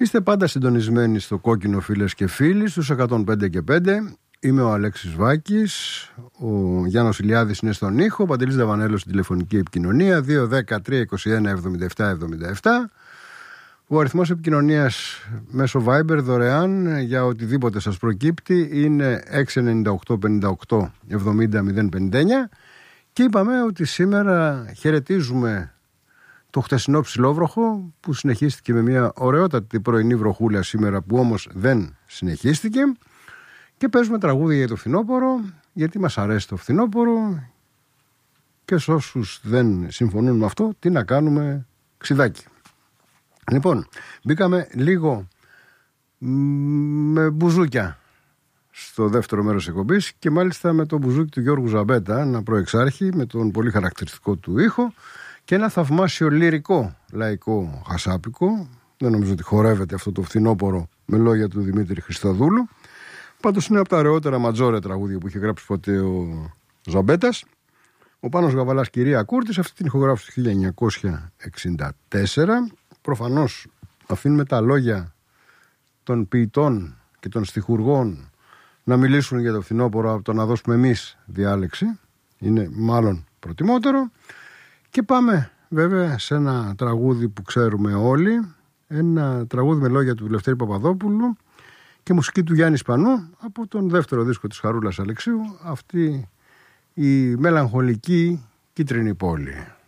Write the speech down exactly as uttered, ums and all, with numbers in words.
Είστε πάντα συντονισμένοι στο κόκκινο, φίλες και φίλοι, στους εκατόν πέντε και πέντε. Είμαι ο Αλέξης Βάκης, ο Γιάννος Ηλιάδης είναι στον ήχο, ο Παντελής Δαβανέλος στην τηλεφωνική επικοινωνία, δύο δέκα τρία είκοσι ένα εβδομήντα επτά εβδομήντα επτά. Ο αριθμός επικοινωνίας μέσω Viber δωρεάν για οτιδήποτε σας προκύπτει είναι έξι εννιά οκτώ πενήντα οκτώ εβδομήντα μηδέν πενήντα εννιά. Και είπαμε ότι σήμερα χαιρετίζουμε το χτεσινό ψιλόβροχο που συνεχίστηκε με μια ωραιότατη πρωινή βροχούλα σήμερα, που όμως δεν συνεχίστηκε, και παίζουμε τραγούδια για το φθινόπωρο, γιατί μας αρέσει το φθινόπωρο, και σε όσους δεν συμφωνούν με αυτό, τι να κάνουμε, ξιδάκι. Λοιπόν, μπήκαμε λίγο με μπουζούκια στο δεύτερο μέρος της εκπομπής, και μάλιστα με το μπουζούκι του Γιώργου Ζαμπέτα, ένα προεξάρχη με τον πολύ χαρακτηριστικό του ήχο και ένα θαυμάσιο λυρικό λαϊκό χασάπικο. Δεν νομίζω ότι χορεύεται αυτό το φθινόπωρο με λόγια του Δημήτρη Χριστοδούλου. Πάντως είναι από τα ωραιότερα ματζόρε τραγούδια που είχε γράψει ποτέ ο Ζαμπέτας. Ο Πάνος Γαβαλάς, κυρία Κούρτης, αυτή την ηχογράφηση του χίλια εννιακόσια εξήντα τέσσερα. Προφανώς αφήνουμε τα λόγια των ποιητών και των στιχουργών να μιλήσουν για το φθινόπωρο από το να δώσουμε εμείς διάλεξη. Είναι μάλλον προτιμότερο. Και πάμε βέβαια σε ένα τραγούδι που ξέρουμε όλοι, ένα τραγούδι με λόγια του Λευτέρη Παπαδόπουλου και μουσική του Γιάννη Σπανού, από τον δεύτερο δίσκο της Χαρούλας Αλεξίου, αυτή η μελαγχολική Κίτρινη πόλη.